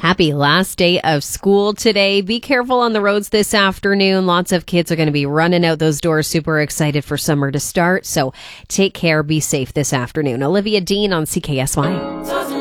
Happy last day of school today. Be careful on the roads this afternoon. Lots of kids are going to be running out those doors, super excited for summer to start. So take care, be safe this afternoon. Olivia Dean on CKSY.